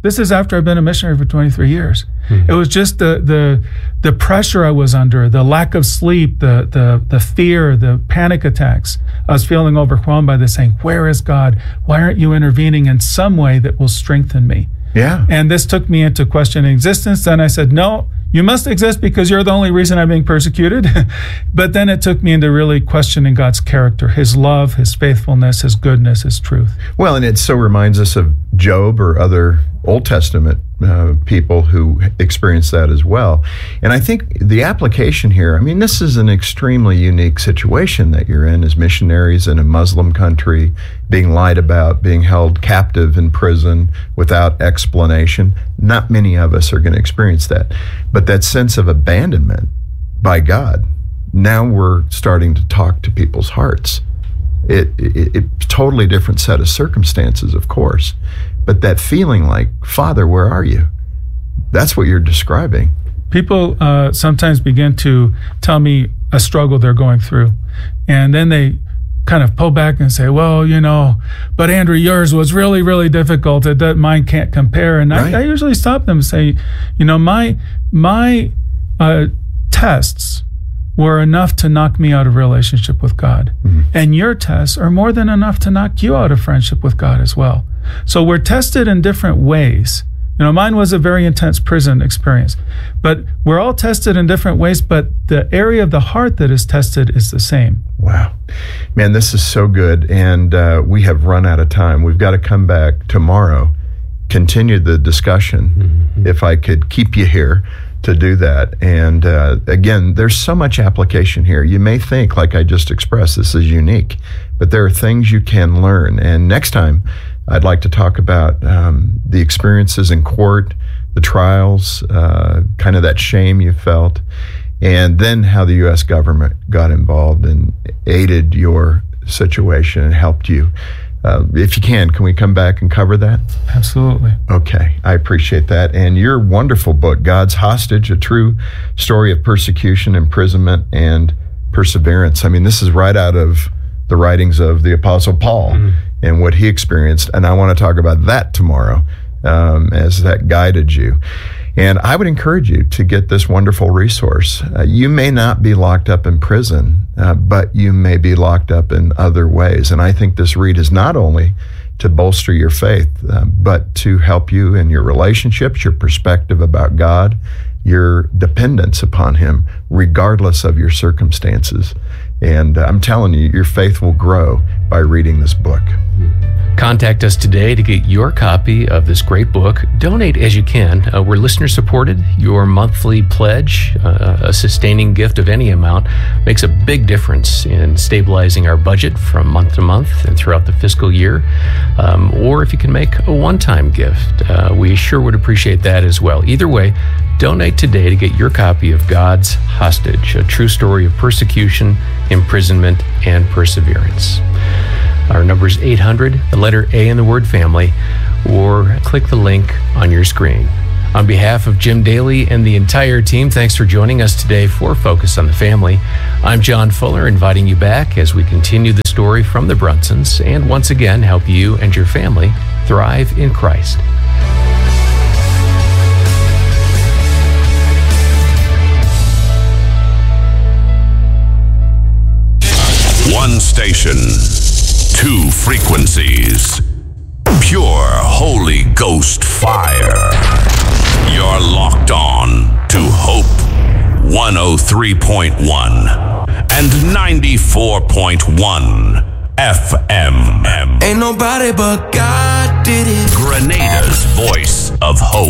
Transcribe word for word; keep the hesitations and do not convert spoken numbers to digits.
This is after I've been a missionary for twenty-three years. Mm-hmm. It was just the the the pressure I was under, the lack of sleep, the the the fear, the panic attacks. I was feeling overwhelmed by this, saying, where is God? Why aren't you intervening in some way that will strengthen me? Yeah. And this took me into questioning existence. Then I said, no, you must exist because you're the only reason I'm being persecuted. But then it took me into really questioning God's character, his love, his faithfulness, his goodness, his truth. Well, and it so reminds us of Job or other Old Testament uh, people who experienced that as well. And I think the application here, I mean, this is an extremely unique situation that you're in as missionaries in a Muslim country, being lied about, being held captive in prison without explanation. Not many of us are going to experience that. But that sense of abandonment by God, now we're starting to talk to people's hearts. It, it, it's a totally different set of circumstances, of course. But that feeling like, Father, where are you? That's what you're describing. People uh, sometimes begin to tell me a struggle they're going through. And then they kind of pull back and say, well, you know, but Andrew, yours was really, really difficult. It, that mine can't compare. And right. I, I usually stop them and say, you know, my, my uh, tests were enough to knock me out of relationship with God. Mm-hmm. And your tests are more than enough to knock you out of friendship with God as well. So we're tested in different ways. You know, mine was a very intense prison experience, but we're all tested in different ways, but the area of the heart that is tested is the same. Wow. Man, this is so good. And uh, we have run out of time. We've got to come back tomorrow, continue the discussion. Mm-hmm. If I could keep you here to do that. And uh, again, there's so much application here. You may think, like I just expressed, this is unique, but there are things you can learn. And next time, I'd like to talk about um, the experiences in court, the trials, uh, kind of that shame you felt, and then how the U S government got involved and aided your situation and helped you. Uh, if you can, can we come back and cover that? Absolutely. Okay, I appreciate that. And your wonderful book, God's Hostage, A True Story of Persecution, Imprisonment, and Perseverance. I mean, this is right out of the writings of the Apostle Paul mm-hmm. and what he experienced. And I want to talk about that tomorrow um, as that guided you. And I would encourage you to get this wonderful resource. Uh, you may not be locked up in prison, uh, but you may be locked up in other ways. And I think this read is not only to bolster your faith, uh, but to help you in your relationships, your perspective about God, your dependence upon him, regardless of your circumstances. And uh, I'm telling you, your faith will grow by reading this book. Contact us today to get your copy of this great book. Donate as you can. Uh, we're listener supported. Your monthly pledge, uh, a sustaining gift of any amount, makes a big difference in stabilizing our budget from month to month and throughout the fiscal year. Um, or if you can make a one-time gift, uh, we sure would appreciate that as well. Either way, donate today to get your copy of God's Hostage, a true story of persecution, imprisonment, and perseverance. Our number is eight hundred, the letter A in the word family, or click the link on your screen. On behalf of Jim Daly and the entire team, thanks for joining us today for Focus on the Family. I'm John Fuller, inviting you back as we continue the story from the Brunsons and once again help you and your family thrive in Christ. One station, two frequencies, pure Holy Ghost fire. You're locked on to Hope one oh three point one and ninety-four point one F M. Ain't nobody but God did it. Grenada's voice of hope.